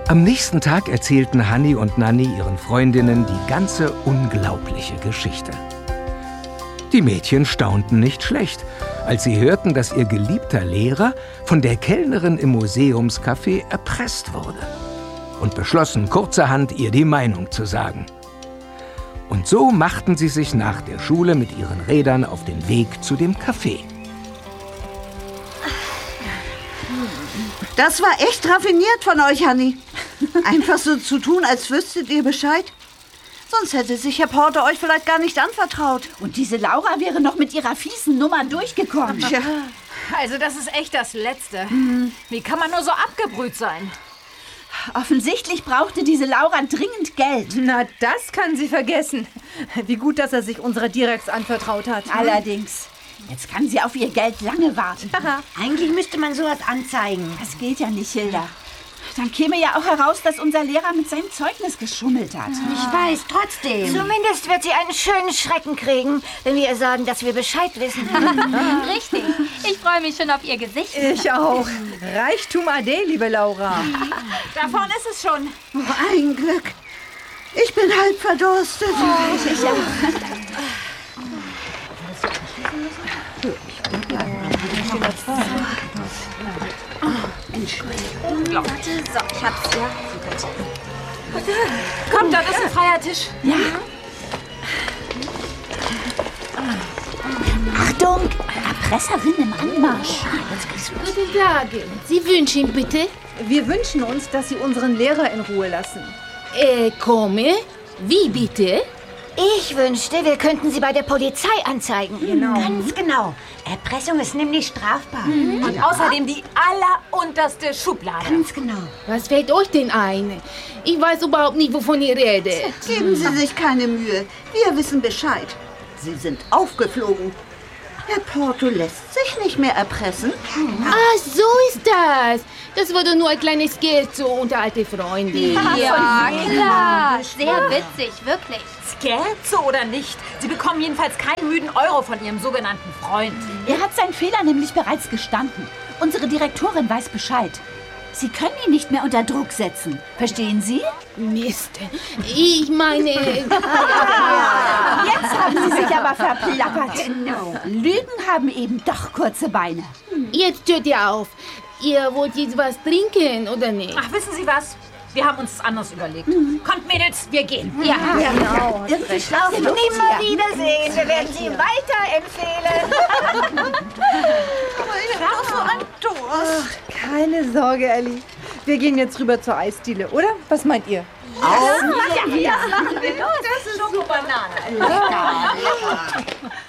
Am nächsten Tag erzählten Hanni und Nanni ihren Freundinnen die ganze unglaubliche Geschichte. Die Mädchen staunten nicht schlecht, als sie hörten, dass ihr geliebter Lehrer von der Kellnerin im Museumscafé erpresst wurde und beschlossen kurzerhand, ihr die Meinung zu sagen. Und so machten sie sich nach der Schule mit ihren Rädern auf den Weg zu dem Café. Das war echt raffiniert von euch, Hanni. Einfach so zu tun, als wüsstet ihr Bescheid. Sonst hätte sich Herr Porter euch vielleicht gar nicht anvertraut. Und diese Laura wäre noch mit ihrer fiesen Nummer durchgekommen. Tja. Also das ist echt das Letzte. Wie kann man nur so abgebrüht sein? Offensichtlich brauchte diese Laura dringend Geld. Na, das kann sie vergessen. Wie gut, dass er sich unserer Direx anvertraut hat. Allerdings. Jetzt kann sie auf ihr Geld lange warten. Eigentlich müsste man sowas anzeigen. Das geht ja nicht, Hilda. Dann käme ja auch heraus, dass unser Lehrer mit seinem Zeugnis geschummelt hat. Ich weiß, trotzdem. Zumindest wird sie einen schönen Schrecken kriegen, wenn wir ihr sagen, dass wir Bescheid wissen. Richtig. Ich freue mich schon auf ihr Gesicht. Ich auch. Reichtum ade, liebe Laura. Da vorne ist es schon. Oh, ein Glück. Ich bin halb verdurstet. Ich auch. So, ich hab's ja. Kommt, da ist ein freier Tisch. Ja. Achtung! Erpresserin im Anmarsch. Guten Tag. Sie wünschen bitte? Wir wünschen uns, dass Sie unseren Lehrer in Ruhe lassen. Komme? Wie bitte? Ich wünschte, wir könnten sie bei der Polizei anzeigen. Ganz genau. Erpressung ist nämlich strafbar. Und außerdem die allerunterste Schublade. Ganz genau. Was fällt euch denn ein? Ich weiß überhaupt nicht, wovon ihr redet. Geben Sie sich keine Mühe. Wir wissen Bescheid. Sie sind aufgeflogen. Herr Porto lässt sich nicht mehr erpressen. Ach, so ist das. Das war doch nur ein kleines Geld so unter alte Freunde. Ja, klar. Sehr witzig, wirklich. Scherzo oder nicht? Sie bekommen jedenfalls keinen müden Euro von ihrem sogenannten Freund. Er hat seinen Fehler nämlich bereits gestanden. Unsere Direktorin weiß Bescheid. Sie können ihn nicht mehr unter Druck setzen. Verstehen Sie? Mist. Ich meine... Jetzt haben Sie sich aber verplappert. Genau. Lügen haben eben doch kurze Beine. Jetzt hört ihr auf. Ihr wollt jetzt was trinken, oder nicht? Ach, wissen Sie was? Wir haben uns anders überlegt. Kommt, Mädels, wir gehen. Ja, genau. Irgendwie schlafen wir Nimmer wiedersehen. Wir werden sie weiterempfehlen. Aber ich hab doch so einen Durst. Keine Sorge, Elli. Wir gehen jetzt rüber zur Eisdiele, oder? Was meint ihr? Das ist Schokobanane.